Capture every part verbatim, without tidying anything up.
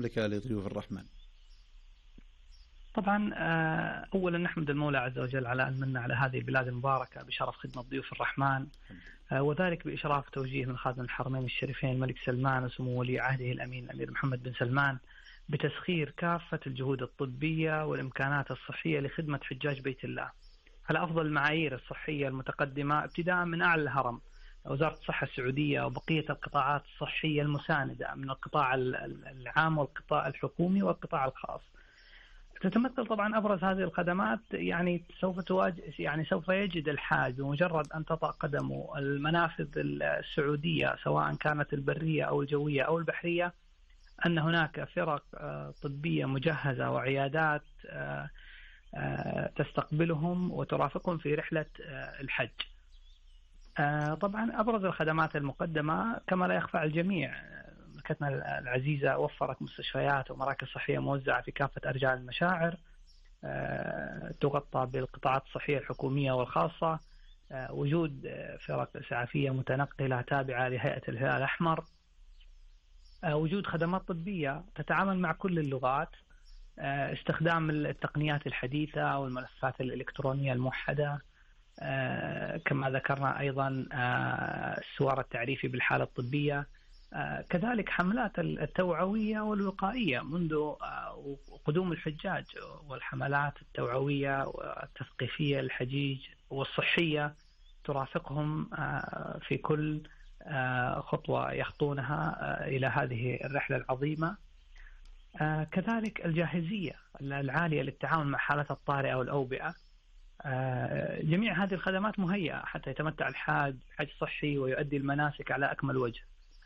المملكة لضيوف الرحمن؟ طبعا أولا نحمد المولى عز وجل على أن من على هذه البلاد المباركة بشرف خدمة ضيوف الرحمن، وذلك بإشراف توجيه من خادم الحرمين الشريفين الملك سلمان وسمو ولي عهده الأمين الأمير محمد بن سلمان بتسخير كافة الجهود الطبية والإمكانات الصحية لخدمة حجاج بيت الله على أفضل المعايير الصحية المتقدمة، ابتداء من أعلى الهرم وزارة الصحة السعودية وبقية القطاعات الصحية المساندة من القطاع العام والقطاع الحكومي والقطاع الخاص. تتمثل طبعا أبرز هذه الخدمات يعني سوف تواجه يعني سوف يجد الحاج بمجرد أن تطأ قدمه المنافذ السعودية سواء كانت البرية أو الجوية أو البحرية أن هناك فرق طبية مجهزة وعيادات تستقبلهم وترافقهم في رحلة الحج. طبعا أبرز الخدمات المقدمة كما لا يخفى على الجميع، مملكتنا العزيزة وفرت مستشفيات ومراكز صحية موزعة في كافة أرجاء المشاعر تغطى بالقطاعات الصحية الحكومية والخاصة، وجود فرق إسعافية متنقلة تابعة لهيئة الهلال الأحمر، وجود خدمات طبية تتعامل مع كل اللغات، استخدام التقنيات الحديثة والملفات الإلكترونية الموحدة، كما ذكرنا أيضا السوار التعريفي بالحالة الطبية، كذلك حملات التوعوية والوقائية منذ قدوم الحجاج والحملات التوعوية والتثقيفية للحجيج والصحية ترافقهم في كل خطوة يخطونها إلى هذه الرحلة العظيمة. كذلك الجاهزية العالية للتعامل مع حالات الطارئة والأوبئة. جميع هذه الخدمات مهيئة حتى يتمتع الحاج حج صحي ويؤدي المناسك على أكمل وجه.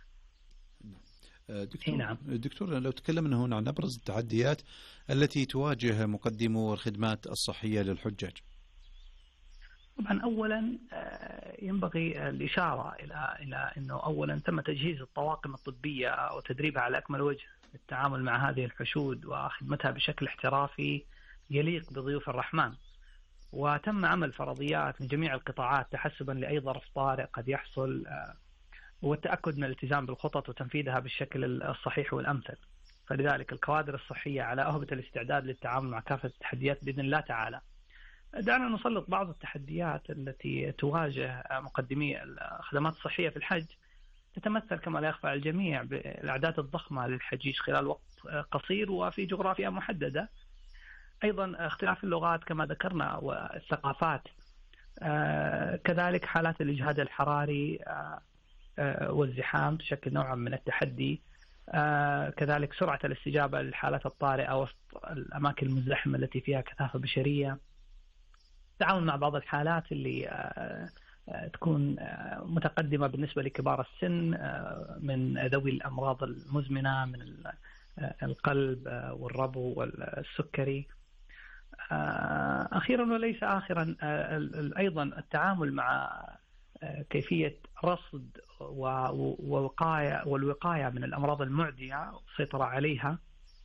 دكتور, نعم. دكتور لو تكلمنا هنا عن أبرز التحديات التي تواجه مقدمو الخدمات الصحية للحجاج. طبعا أولا ينبغي الإشارة إلى إلى أنه أولا تم تجهيز الطواقم الطبية وتدريبها على أكمل وجه للتعامل مع هذه الحشود وخدمتها بشكل احترافي يليق بضيوف الرحمن، وتم عمل فرضيات من جميع القطاعات تحسبا لأي ظرف طارئ قد يحصل، والتأكد من الالتزام بالخطط وتنفيذها بالشكل الصحيح والأمثل. فلذلك الكوادر الصحية على أهبة الاستعداد للتعامل مع كافة التحديات بإذن الله تعالى. دعنا نسلط بعض التحديات التي تواجه مقدمي الخدمات الصحية في الحج. تتمثل كما لا يخفى على الجميع بالأعداد الضخمة للحجيج خلال وقت قصير وفي جغرافيا محددة. أيضا اختلاف اللغات كما ذكرنا والثقافات، كذلك حالات الإجهاد الحراري والزحام تشكل نوعا من التحدي، كذلك سرعة الاستجابة للحالات الطارئة وسط الأماكن المزدحمة التي فيها كثافة بشرية، التعامل مع بعض الحالات اللي تكون متقدمة بالنسبة لكبار السن من ذوي الأمراض المزمنة من القلب والربو والسكري. أخيرا وليس آخرا أيضا التعامل مع كيفية رصد ووقاية والوقاية من الأمراض المعدية والسيطرة عليها.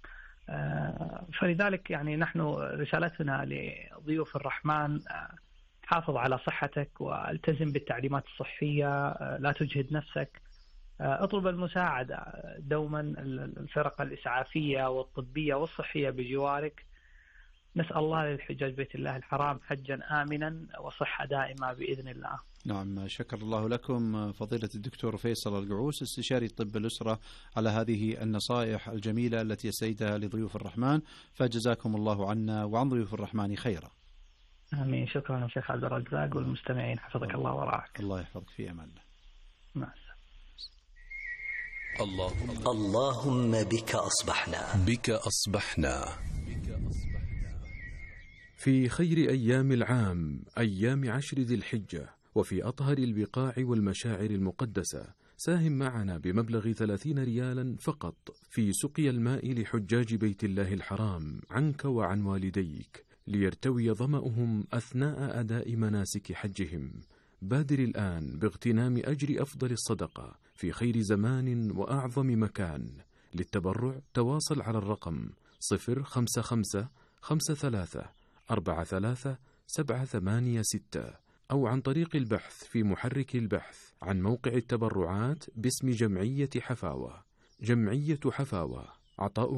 فلذلك يعني نحن رسالتنا لضيوف الرحمن: حافظ على صحتك والتزم بالتعليمات الصحية، لا تجهد نفسك، اطلب المساعدة دوما الفرق الإسعافية والطبية والصحية بجوارك. نسأل الله للحجاج بيت الله الحرام حجا آمنا وصحة دائمة بإذن الله. نعم، شكر الله لكم فضيلة الدكتور فيصل القعوس استشاري طب الأسرة على هذه النصائح الجميلة التي يسعدها لضيوف الرحمن، فجزاكم الله عنا وعن ضيوف الرحمن خيرا. آمين. شكرا شيخ عبد الرزاق والمستمعين، حفظك الله ورعاك. الله يحفظك، في أمان الله. مع السلامة. اللهم بك أصبحنا بك أصبحنا في خير أيام العام، أيام عشر ذي الحجة، وفي أطهر البقاع والمشاعر المقدسة. ساهم معنا بمبلغ ثلاثين ريالا فقط في سقي الماء لحجاج بيت الله الحرام عنك وعن والديك ليرتوي ظمأهم أثناء أداء مناسك حجهم. بادر الآن باغتنام أجر أفضل الصدقة في خير زمان وأعظم مكان. للتبرع تواصل على الرقم صفر خمسة خمسة خمسة ثلاثة أربعة ثلاثة سبعة ثمانية ستة، أو عن طريق البحث في محرك البحث عن موقع التبرعات باسم جمعية حفاوة. جمعية حفاوة، عطاء